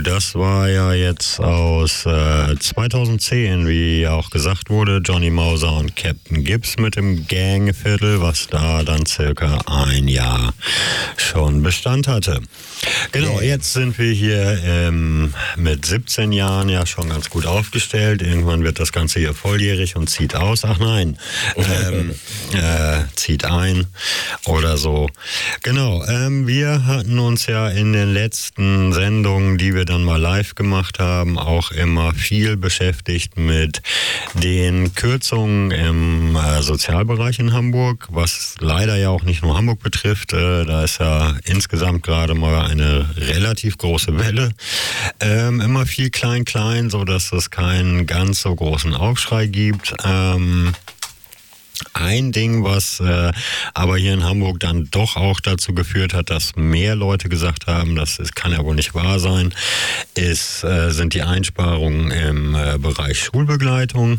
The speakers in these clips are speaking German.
das war ja jetzt aus 2010, wie ja auch gesagt wurde, Johnny Mauser und Captain Gibbs mit dem Gangviertel, was da dann circa ein Jahr schon Bestand hatte. Genau, jetzt sind wir hier mit 17 Jahren ja schon ganz gut aufgestellt. Irgendwann wird das Ganze hier volljährig und zieht aus. Ach nein, zieht ein oder so. Genau, wir hatten uns ja in den letzten Sendungen, die wir dann mal live gemacht haben, auch immer viel beschäftigt mit den Kürzungen im Sozialbereich in Hamburg, was leider ja auch nicht nur Hamburg betrifft. Da ist ja insgesamt gerade mal eine relativ große Welle. Immer viel klein, so dass es keinen ganz so großen Aufschrei gibt. Ein Ding, was aber hier in Hamburg dann doch auch dazu geführt hat, dass mehr Leute gesagt haben, kann ja wohl nicht wahr sein, sind die Einsparungen im Bereich Schulbegleitung.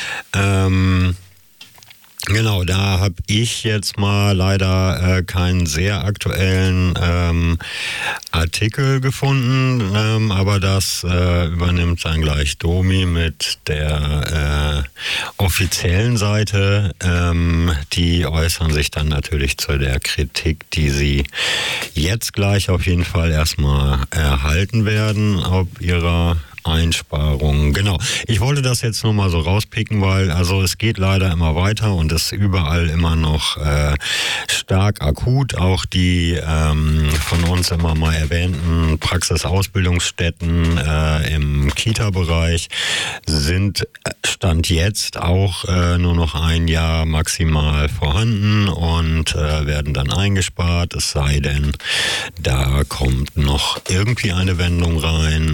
Genau, da habe ich jetzt mal leider keinen sehr aktuellen Artikel gefunden, aber das übernimmt dann gleich Domi mit der offiziellen Seite. Die äußern sich dann natürlich zu der Kritik, die sie jetzt gleich auf jeden Fall erstmal erhalten werden, ob ihrer Einsparungen. Genau. Ich wollte das jetzt nur mal so rauspicken, weil also es geht leider immer weiter und ist überall immer noch stark akut. Auch die von uns immer mal erwähnten Praxisausbildungsstätten im Kita-Bereich sind Stand jetzt auch nur noch ein Jahr maximal vorhanden und werden dann eingespart. Es sei denn, da kommt noch irgendwie eine Wendung rein.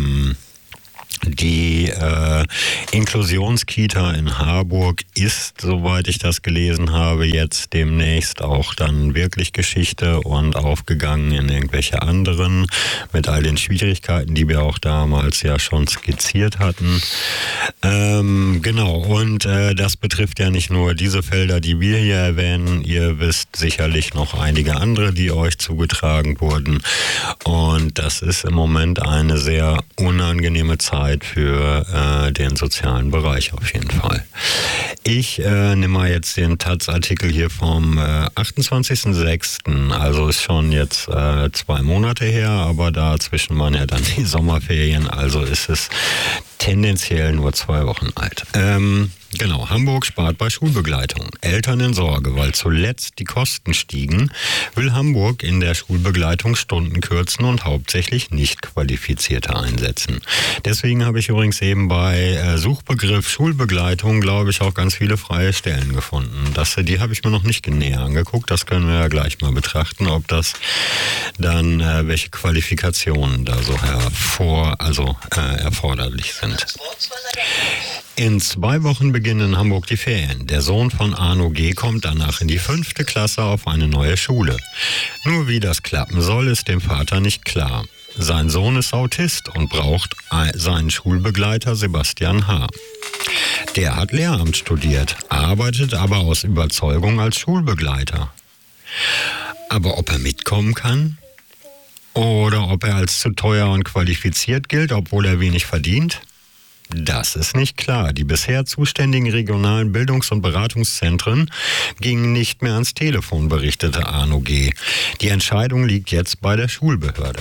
Die Inklusionskita in Harburg ist, soweit ich das gelesen habe, jetzt demnächst auch dann wirklich Geschichte und aufgegangen in irgendwelche anderen mit all den Schwierigkeiten, die wir auch damals ja schon skizziert hatten. Genau, und das betrifft ja nicht nur diese Felder, die wir hier erwähnen. Ihr wisst sicherlich noch einige andere, die euch zugetragen wurden. Und das ist im Moment eine sehr unangenehme Zeit für den sozialen Bereich auf jeden Fall. Ich nehme mal jetzt den Taz-Artikel hier vom 28.06., also ist schon jetzt 2 Monate her, aber dazwischen waren ja dann die Sommerferien, also ist es tendenziell nur 2 Wochen alt. Genau, Hamburg spart bei Schulbegleitung. Eltern in Sorge, weil zuletzt die Kosten stiegen, will Hamburg in der Schulbegleitung Stunden kürzen und hauptsächlich Nicht-Qualifizierte einsetzen. Deswegen habe ich übrigens eben bei Suchbegriff Schulbegleitung, glaube ich, auch ganz viele freie Stellen gefunden. Die habe ich mir noch nicht näher angeguckt. Das können wir ja gleich mal betrachten, ob das dann welche Qualifikationen da so erforderlich sind. In 2 Wochen beginnen in Hamburg die Ferien. Der Sohn von Arno G. kommt danach in die 5. Klasse auf eine neue Schule. Nur wie das klappen soll, ist dem Vater nicht klar. Sein Sohn ist Autist und braucht seinen Schulbegleiter Sebastian H. Der hat Lehramt studiert, arbeitet aber aus Überzeugung als Schulbegleiter. Aber ob er mitkommen kann? Oder ob er als zu teuer und qualifiziert gilt, obwohl er wenig verdient? Das ist nicht klar. Die bisher zuständigen regionalen Bildungs- und Beratungszentren gingen nicht mehr ans Telefon, berichtete Arno G. Die Entscheidung liegt jetzt bei der Schulbehörde.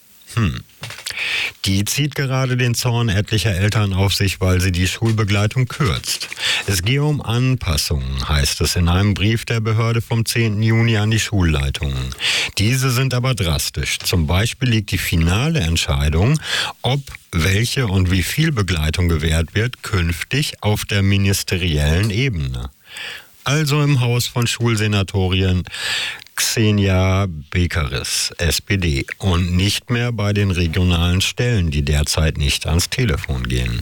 Die zieht gerade den Zorn etlicher Eltern auf sich, weil sie die Schulbegleitung kürzt. Es gehe um Anpassungen, heißt es in einem Brief der Behörde vom 10. Juni an die Schulleitungen. Diese sind aber drastisch. Zum Beispiel liegt die finale Entscheidung, ob welche und wie viel Begleitung gewährt wird, künftig auf der ministeriellen Ebene. Also im Haus von Schulsenatorin Xenia Bekeris, SPD, und nicht mehr bei den regionalen Stellen, die derzeit nicht ans Telefon gehen.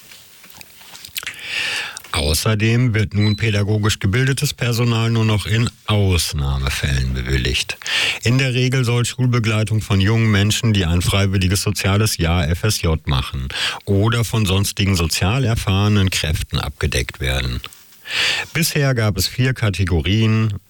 Außerdem wird nun pädagogisch gebildetes Personal nur noch in Ausnahmefällen bewilligt. In der Regel soll Schulbegleitung von jungen Menschen, die ein freiwilliges soziales Jahr FSJ machen, oder von sonstigen sozial erfahrenen Kräften abgedeckt werden. Bisher gab es 4 Kategorien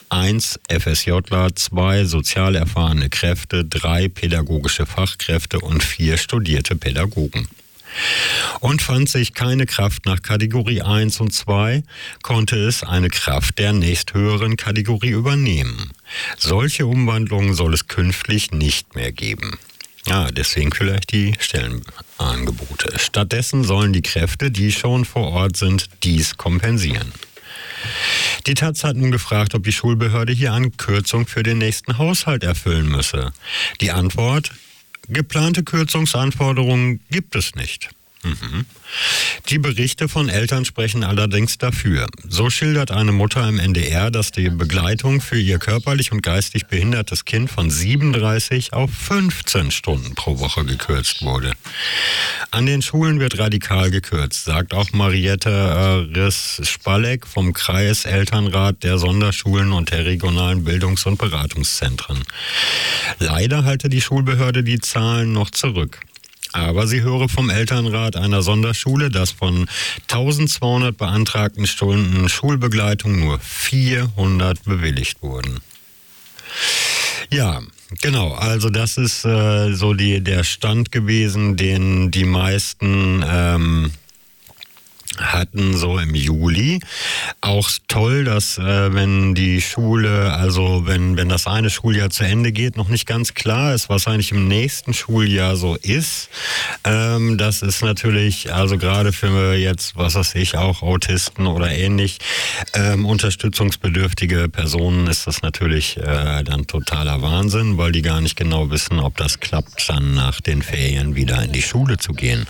1 FSJler, 2 sozial erfahrene Kräfte, 3 pädagogische Fachkräfte und 4 studierte Pädagogen. Und fand sich keine Kraft nach Kategorie 1 und 2, konnte es eine Kraft der nächsthöheren Kategorie übernehmen. Solche Umwandlungen soll es künftig nicht mehr geben. Ja, deswegen vielleicht die Stellenangebote. Stattdessen sollen die Kräfte, die schon vor Ort sind, dies kompensieren. Die taz hat nun gefragt, ob die Schulbehörde hier eine Kürzung für den nächsten Haushalt erfüllen müsse. Die Antwort: geplante Kürzungsanforderungen gibt es nicht. Die Berichte von Eltern sprechen allerdings dafür. So schildert eine Mutter im NDR, dass die Begleitung für ihr körperlich und geistig behindertes Kind von 37 auf 15 Stunden pro Woche gekürzt wurde. An den Schulen wird radikal gekürzt, sagt auch Mariette Riss-Spalleck vom Kreiselternrat der Sonderschulen und der regionalen Bildungs- und Beratungszentren. Leider halte die Schulbehörde die Zahlen noch zurück. Aber sie höre vom Elternrat einer Sonderschule, dass von 1200 beantragten Stunden Schulbegleitung nur 400 bewilligt wurden. Ja, genau. Also das ist so der Stand gewesen, den die meisten hatten so im Juli. Auch toll, dass wenn die Schule, also wenn das eine Schuljahr zu Ende geht, noch nicht ganz klar ist, was eigentlich im nächsten Schuljahr so ist. Das ist natürlich, also gerade für jetzt, was weiß ich, auch Autisten oder ähnlich, unterstützungsbedürftige Personen ist das natürlich dann totaler Wahnsinn, weil die gar nicht genau wissen, ob das klappt, dann nach den Ferien wieder in die Schule zu gehen.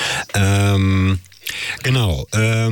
Genau.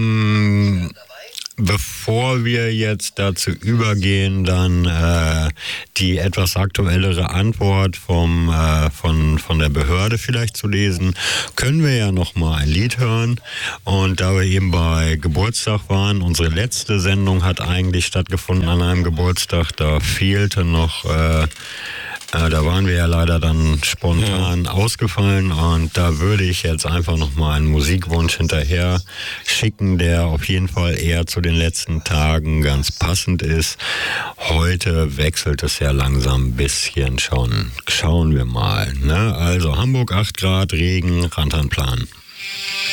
Bevor wir jetzt dazu übergehen, dann die etwas aktuellere Antwort von der Behörde vielleicht zu lesen, können wir ja noch mal ein Lied hören. Und da wir eben bei Geburtstag waren, unsere letzte Sendung hat eigentlich stattgefunden an einem Geburtstag, da fehlte noch da waren wir ja leider dann spontan ausgefallen, und da würde ich jetzt einfach nochmal einen Musikwunsch hinterher schicken, der auf jeden Fall eher zu den letzten Tagen ganz passend ist. Heute wechselt es ja langsam ein bisschen schon. Schauen wir mal. Ne? Also Hamburg 8 Grad, Regen, Rantanplan.